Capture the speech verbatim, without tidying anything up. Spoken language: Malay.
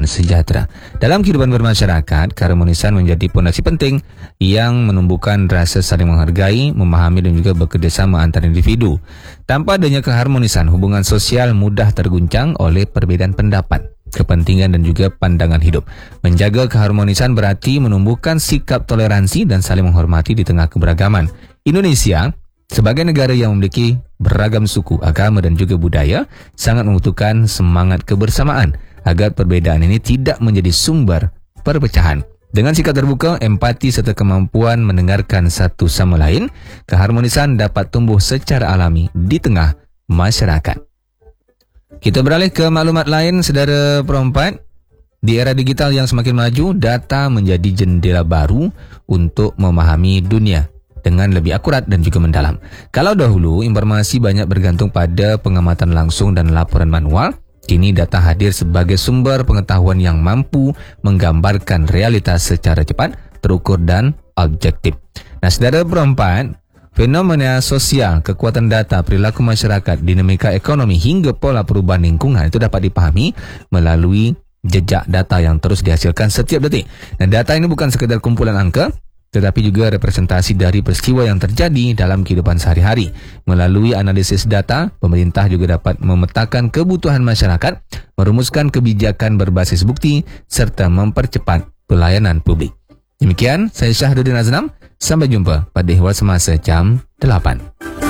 sejahtera. Dalam kehidupan bermasyarakat, keharmonisan menjadi pondasi penting yang menumbuhkan rasa saling menghargai, memahami dan juga bekerjasama antar individu. Tanpa adanya keharmonisan, hubungan sosial mudah terguncang oleh perbedaan pendapat, kepentingan dan juga pandangan hidup. Menjaga keharmonisan berarti menumbuhkan sikap toleransi dan saling menghormati di tengah keberagaman. Indonesia sebagai negara yang memiliki beragam suku, agama dan juga budaya, sangat membutuhkan semangat kebersamaan agar perbedaan ini tidak menjadi sumber perpecahan. Dengan sikap terbuka, empati serta kemampuan mendengarkan satu sama lain, keharmonisan dapat tumbuh secara alami di tengah masyarakat. Kita beralih ke maklumat lain, saudara perempat. Di era digital yang semakin maju, data menjadi jendela baru untuk memahami dunia dengan lebih akurat dan juga mendalam. Kalau dahulu informasi banyak bergantung pada pengamatan langsung dan laporan manual, kini data hadir sebagai sumber pengetahuan yang mampu menggambarkan realitas secara cepat, terukur dan objektif. Nah, saudara perempat, fenomena sosial, kekuatan data, perilaku masyarakat, dinamika ekonomi hingga pola perubahan lingkungan itu dapat dipahami melalui jejak data yang terus dihasilkan setiap detik. Nah, data ini bukan sekadar kumpulan angka, tetapi juga representasi dari peristiwa yang terjadi dalam kehidupan sehari-hari. Melalui analisis data, pemerintah juga dapat memetakan kebutuhan masyarakat, merumuskan kebijakan berbasis bukti, serta mempercepat pelayanan publik. Demikian, saya Syahruddin Aznam. Sampai jumpa pada Ihwal Semasa jam delapan.